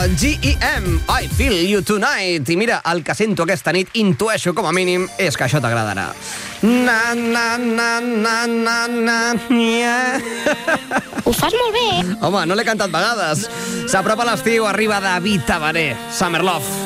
G.E.M. I Feel You Tonight. I mira, el que sento aquesta nit, intueixo com a mínim, és que això t'agradarà. Na, na, na, na, na, na, yeah. Ho fas molt bé. Home, no l'he cantat vegades. S'apropa l'estiu, arriba David Tabaré. Summer Love.